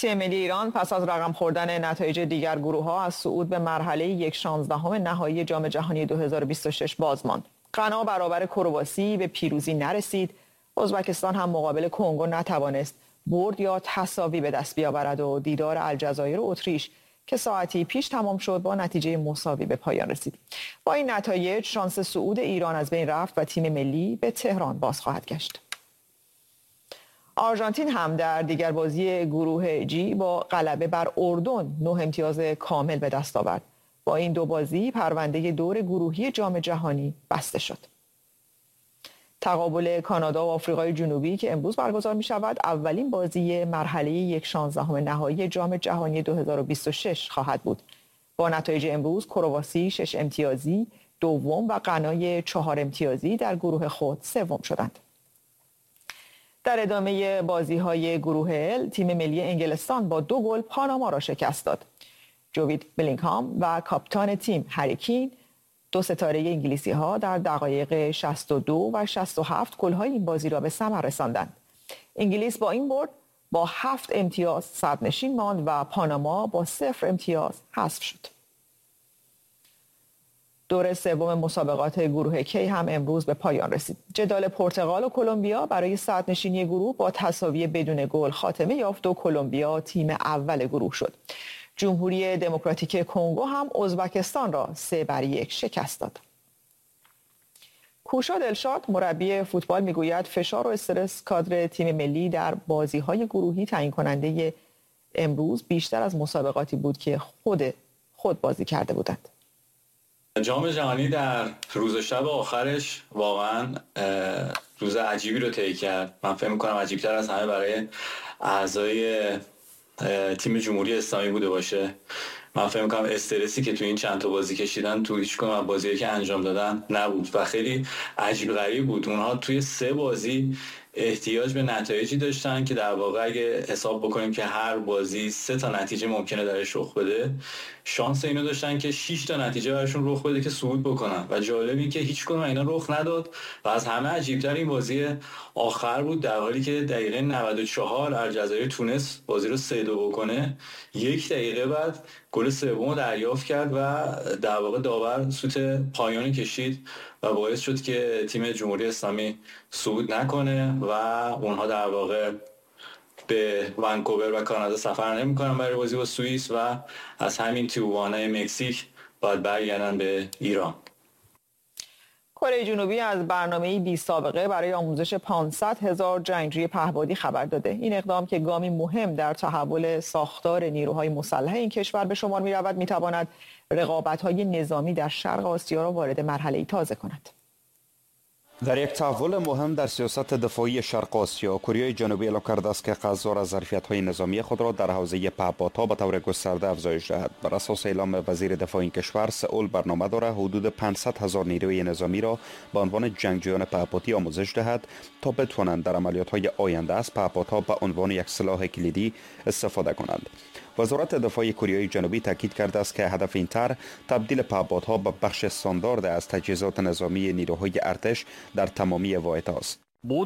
تیم ملی ایران پس از رقم خوردن نتایج دیگر گروه‌ها از صعود به مرحله 1/16 نهایی جام جهانی 2026 باز ماند. غنا برابر کرواسی به پیروزی نرسید. ازبکستان هم مقابل کنگو نتوانست برد یا تساوی به دست بیاورد و دیدار الجزایر و اتریش که ساعتی پیش تمام شد با نتیجه مساوی به پایان رسید. با این نتایج شانس صعود ایران از بین رفت و تیم ملی به تهران باز خواهد گشت. آرژانتین هم در دیگر بازی گروه جی با غلبه بر اردن 9 امتیاز کامل به دست آورد. با این دو بازی پرونده دور گروهی جام جهانی بسته شد. تقابل کانادا و آفریقای جنوبی که امروز برگزار می شود اولین بازی مرحله 1/16 نهایی جام جهانی 2026 خواهد بود. با نتایج امروز کرواسی 6 امتیازی دوم و غنای 4 امتیازی در گروه خود سوم شدند. در ادامه بازی‌های گروه ال تیم ملی انگلستان با 2 گل پاناما را شکست داد. جوید بلینگهام و کاپیتان تیم هری کین، 2 ستاره انگلیسی‌ها در دقایق 62 و 67 گل‌های این بازی را به ثمر رساندند. انگلیس با این برد با 7 امتیاز صدرنشین ماند و پاناما با 0 امتیاز حذف شد. دور سوم مسابقات گروه کی هم امروز به پایان رسید. جدال پرتغال و کلمبیا برای صدرنشینی گروه با تساوی بدون گل خاتمه یافت و کلمبیا تیم اول گروه شد. جمهوری دموکراتیک کنگو هم ازبکستان را 3-1 شکست داد. کوشا دلشاد مربی فوتبال میگوید فشار و استرس کادر تیم ملی در بازی‌های گروهی تعیین کننده امروز بیشتر از مسابقاتی بود که خود بازی کرده بودند. جام جهانی در روز و شب آخرش واقعا روز عجیبی رو طی کرد. من فکر می‌کنم عجیب‌تر از همه برای اعضای تیم جمهوری اسلامی بوده باشه. من فکر می‌کنم استرسی که تو این چند تا بازی کشیدن تو هیچ کدوم از بازی‌هایی که انجام دادن نبود و خیلی عجیب غریب بود. اونها توی 3 بازی احتیاج به نتایجی داشتن که در واقع اگه حساب بکنیم که هر بازی 3 تا نتیجه ممکنه درش رخ بده، شانس اینو داشتن که 6 تا نتیجه براشون رخ بده که صعود بکنن و جالب این که هیچ کدوم اینا رخ نداد و از همه عجیب‌تر این بازی آخر بود، در حالی که دقیقه 94 الجزایر تونس بازی رو 3-2 بکنه، 1 دقیقه بعد گل سوم رو دریافت کرد و در واقع داور سوت پایانی کشید و باعث شد که تیم جمهوری اسلامی صعود نکنه و اونها در واقع به ونکوور و کانادا سفر نمی‌کنن برای بازی با سوئیس و از همین تیوانا مکزیک باید برگردن به ایران. کره جنوبی از برنامه‌ای بی سابقه برای آموزش 500,000 جنگجوی پهپادی خبر داده. این اقدام که گامی مهم در تحول ساختار نیروهای مسلح این کشور به شمار می‌رود، می‌تواند رقابت‌های نظامی در شرق آسیا را وارد مرحله‌ای تازه کند. در یک تحول مهم در سیاست دفاعی شرق آسیا، کره جنوبی اعلام کرده است که قصد از ظرفیت‌های نظامی خود را در حوزه پهپادها به طور گسترده افزایش دهد. بر اساس اعلام وزیر دفاع این کشور، سئول برنامه دارد حدود 500,000 نیروی نظامی را به عنوان جنگجویان پهپادی آموزش دهد تا بتوانند در عملیات‌های آینده از پهپادها به عنوان یک سلاح کلیدی استفاده کنند. وزارت دفاع کره جنوبی تاکید کرده است که هدف این طرح تبدیل پهپادها به بخش استاندارد از تجهیزات نظامی نیروهای ارتش در تمامی واحدها است.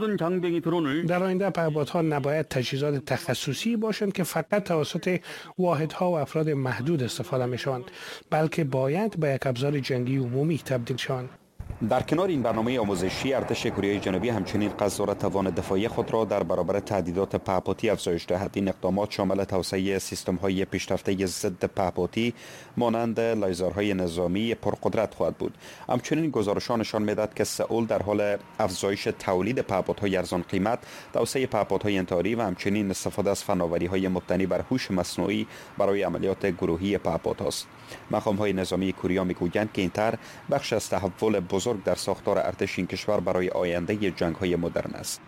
در آینده پهپادها نباید تجهیزات تخصصی باشند که فقط توسط واحدها و افراد محدود استفاده می شوند، بلکه باید به یک ابزار جنگی عمومی تبدیل شوند. در کنار این برنامه آموزشی، ارتش کره جنوبی همچنین قصد دارد توان دفاعی خود را در برابر تهدیدات پهپادی افزایش دهد. این اقدامات شامل توسعه سیستم‌های پیشرفته ضد پهپادی مانند لیزرهای نظامی پرقدرت خواهد بود. همچنین گزارش‌ها نشان می‌دهد که سئول در حال افزایش تولید پهپادهای ارزان قیمت، توسعه پهپادهای انتحاری و همچنین استفاده از فناوری‌های مبتنی بر هوش مصنوعی برای عملیات گروهی پهپادهاست. مقام‌های نظامی کره می‌گویند که این طرح بخش از تحول بزرگ در ساختار ارتش این کشور برای آینده جنگ‌های مدرن است.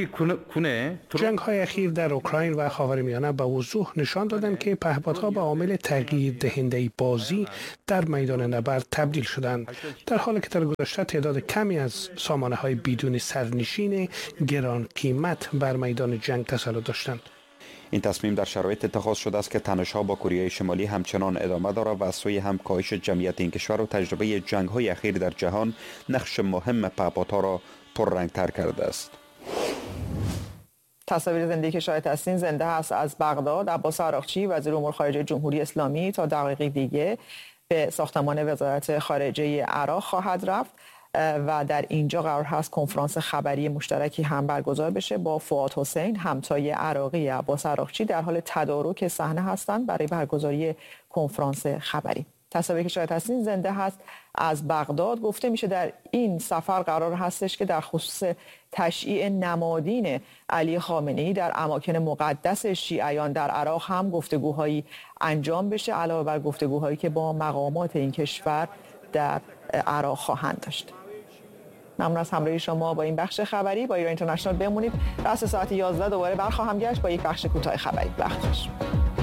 جنگ‌های اخیر در اوکراین و خاورمیانه به وضوح نشان دادند که پهپادها به عامل تغییر دهنده بازی در میدان نبرد تبدیل شدند، در حالی که در گذشته تعداد کمی از سامانه‌های بدون سرنشین گران قیمت بر میدان جنگ تسلط داشتند. این تصمیم در شرایط اتخاذ شده است که تنش‌ها با کره شمالی همچنان ادامه دارد و از سوی هم کاهش جمعیت این کشور و تجربه جنگ‌های اخیر در جهان نقش مهم پهپادها را پررنگ‌تر کرده است. تصاویر زنده که شاهد هستین زنده هست از بغداد. عباس عراقچی وزیر امور خارجه جمهوری اسلامی تا دقایقی دیگه به ساختمان وزارت خارجه عراق خواهد رفت و در اینجا قرار هست کنفرانس خبری مشترکی هم برگزار بشه با فؤاد حسین همتای عراقی عباس عراقچی در حال تدارک صحنه هستند برای برگزاری کنفرانس خبری. تصاویری که شاهد هستین زنده هست از بغداد. گفته میشه در این سفر قرار هستش که در خصوص تشییع نمادین علی خامنه‌ای در اماکن مقدس شیعیان در عراق هم گفتگوهایی انجام بشه، علاوه بر گفتگوهایی که با مقامات این کشور در عراق خواهند داشت. ممنون از همراهی شما با این بخش خبری با ایران اینترنشنال. بمونید. رأس ساعت 11 دوباره برخواهم گشت با یک بخش کوتاه خبری. وقت باشه.